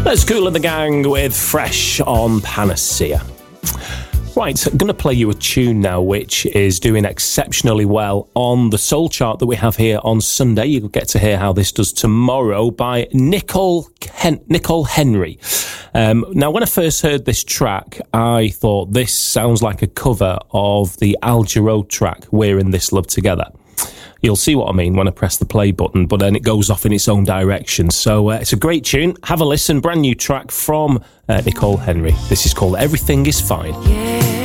Let's Kool and the Gang with Fresh on Panacea. Right, I'm going to play you a tune now which is doing exceptionally well on the soul chart that we have here on Sunday. You'll get to hear how this does tomorrow by Nicole Henry. Now, when I first heard this track, I thought this sounds like a cover of the Al Jarreau track, We're in This Love Together. You'll see what I mean when I press the play button, but then it goes off in its own direction. So it's a great tune. Have a listen. Brand new track from Nicole Henry. This is called Everything Is Fine. Yeah.